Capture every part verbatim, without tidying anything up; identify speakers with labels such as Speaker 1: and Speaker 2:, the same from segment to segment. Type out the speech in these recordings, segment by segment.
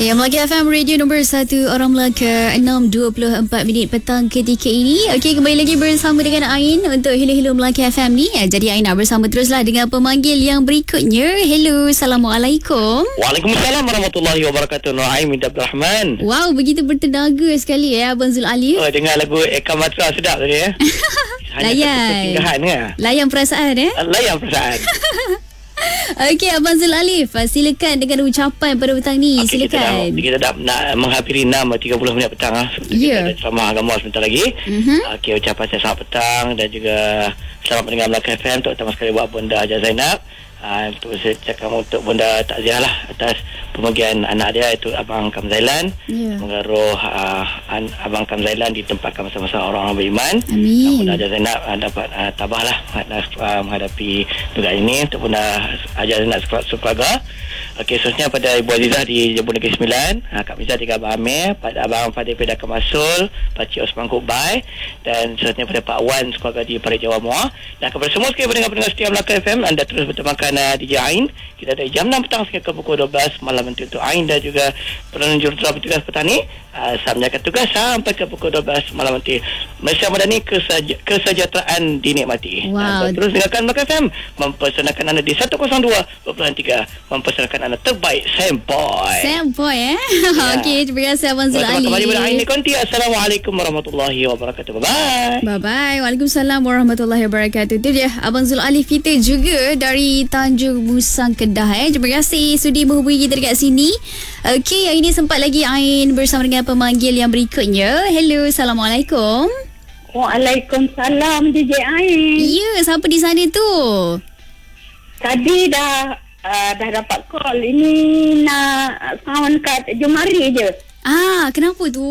Speaker 1: Ya, Melaka F M Radio nombor satu Orang Melaka, enam dua puluh empat minit petang ketika ini. Okey, kembali lagi bersama dengan Ain untuk Hello Hello Melaka F M ni. Jadi Ain nak bersama teruslah dengan pemanggil yang berikutnya. Hello, Assalamualaikum.
Speaker 2: Waalaikumsalam warahmatullahi wabarakatuh. Nur Ain bin Abdul Rahman.
Speaker 1: Wow, begitu bertenaga sekali ya Abang Zul Alif.
Speaker 2: Oh, dengar lagu Eka Matra sedap tadi ya.
Speaker 1: Layan.
Speaker 2: Ya.
Speaker 1: Layan perasaan ya.
Speaker 2: Layan perasaan.
Speaker 1: Okey, Abang Zul Alif, silakan dengan ucapan pada petang ni.
Speaker 2: Okay,
Speaker 1: silakan.
Speaker 2: Kita dah, kita dah nak menghampiri enam tiga puluh minit petang ah.
Speaker 1: Ya.
Speaker 2: Kita ada ceramah agama sebentar lagi.
Speaker 1: Uh-huh.
Speaker 2: Okey, ucapan saya selamat petang dan juga selamat mendengar Melaka F M, terutama sekali buat Bunda Haja Zainab. Uh, untuk saya cakap untuk Bunda takziah lah atas pembagian anak dia, itu Abang Kam Zailan.
Speaker 1: Yeah.
Speaker 2: Mengaruh uh, an, Abang Kam Zailan ditempatkan bersama-sama orang-orang beriman.
Speaker 1: Amin.
Speaker 2: Bunda Haja Zainab uh, dapat uh, tabah lah uh, menghadapi tugas ini untuk Bunda Haja Zainab sekeluarga. Okey, seterusnya pada Ibu Azizah di Jambul Negeri Sembilan, uh, Kak Miza di Abang Amir, pada Abang Fadil Pedah Kemasul, Pakcik Osman Kubai, dan seterusnya pada Pak Wan sekeluarga di Parit Jawa Muar. Dan kepada semua sekali pendengar-pendengar setia Melaka F M, anda terus bertemakan uh, D J Ain. Kita ada jam enam petang sehingga ke pukul dua belas malam nanti untuk Ain dan juga Perdana Juruterang Petugas Petani. Uh, saya menjalankan tugas sampai ke pukul dua belas malam nanti. Malaysia Madani, kesaja, kesejahteraan dinikmati.
Speaker 1: Wow.
Speaker 2: Dan terus dengarkan Melaka F M, mempersembahkan anda di seratus dua puluh tiga, mempersembahkan anda terbaik Samboy.
Speaker 1: Samboy eh.
Speaker 2: Ya.
Speaker 1: Okey, terima kasih Abang Zul Alif.
Speaker 2: Kembali pada Ain ni konti. Assalamualaikum warahmatullahi wabarakatuh. Bye bye.
Speaker 1: Bye bye. Waalaikumsalam warahmatullahi wabarakatuh. Itu dia Abang Zul Alif kita juga dari Tanjung Musang, Kedah eh. Terima kasih sudi menghubungi kita dekat sini. Okey, hari ini sempat lagi Ain bersama dengan pemanggil yang berikutnya. Hello, Assalamualaikum.
Speaker 3: Waalaikumsalam D J Ain.
Speaker 1: Ya, siapa di sana tu?
Speaker 3: Tadi dah uh, dah dapat call. Ini nak kawan kat Jumari je.
Speaker 1: Ah, kenapa tu?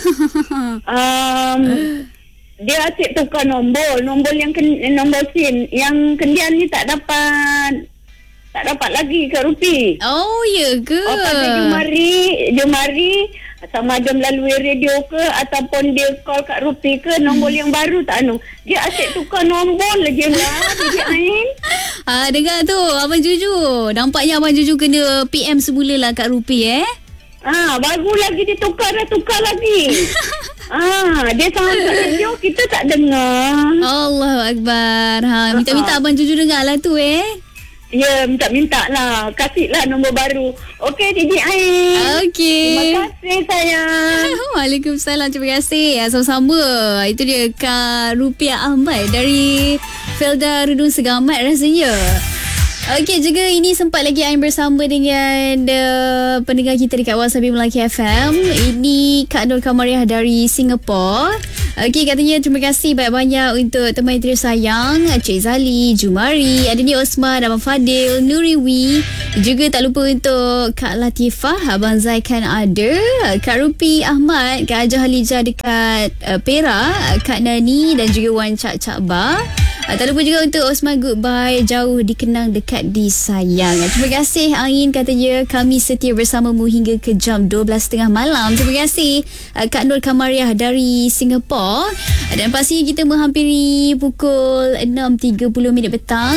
Speaker 3: um, dia asyik tukar nombor. Nombor yang ken, nombor SIM. Yang kendian ni tak dapat tak dapat lagi kat Rupi.
Speaker 1: Oh, ya ke?
Speaker 3: Oh, pada Jumari, Jumari sama ada melalui radio ke ataupun dia call kat Rupi ke, nombor yang baru tak anu. Dia asyik tukar nombor lagi lah D J Ain.
Speaker 1: Ah, dengar tu Abang Juju. Nampaknya Abang Juju kena P M semula lah kat Rupi eh.
Speaker 3: Ah, baru lagi dia tukar dah tukar lagi. Ah, dia sangat kat radio kita tak dengar.
Speaker 1: Allahu Akbar. Ha, minta-minta
Speaker 3: uh-huh.
Speaker 1: Abang Juju dengar lah tu eh.
Speaker 3: Ya, minta-minta lah. Kasihlah nombor baru. Okey, D J Ain.
Speaker 1: Okey.
Speaker 3: Terima kasih sayang.
Speaker 1: Waalaikumsalam. Terima kasih. Sama-sama. Itu dia Kak Rupiah Ahmad dari Felda Redung Segamat rasanya. Okey, juga ini sempat lagi Ain bersama dengan uh, pendengar kita dekat WhatsApp Melaka F M. Ini Kak Nur Kamariah dari Singapura. Okey, katanya terima kasih banyak-banyak untuk teman terus sayang Cik Zali, Jumari, ada ni Osman, Abang Fadil, Nuriwi. Juga tak lupa untuk Kak Latifah, Abang Zaikan ada, Kak Rupi Ahmad, Kak Ajah Halijah dekat uh, Perak, Kak Nani dan juga Wan Cak Cak Bar. Uh, tak lupa juga untuk Osman Goodbye, jauh dikenang dekat disayang. Terima kasih Ain, katanya kami setia bersamamu hingga ke jam dua belas tiga puluh malam. Terima kasih uh, Kak Nur Kamariah dari Singapura. Uh, dan pastinya kita menghampiri pukul enam tiga puluh minit petang.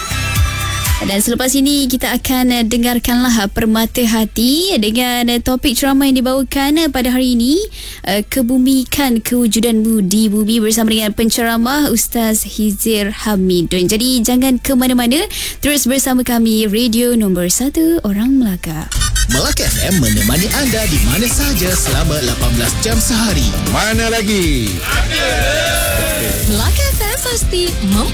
Speaker 1: Dan selepas ini kita akan uh, dengarkanlah uh, Permata Hati dengan uh, topik ceramah yang dibawakan uh, pada hari ini, uh, Kebumikan Kewujudanmu di Bumi, bersama dengan penceramah Ustaz Hizir Hamidun. Jadi jangan ke mana-mana, terus bersama kami, Radio Nombor satu Orang Melaka.
Speaker 4: Melaka F M menemani anda di mana sahaja selama lapan belas jam sehari.
Speaker 5: Mana lagi?
Speaker 6: Melaka F M pasti memperbaiki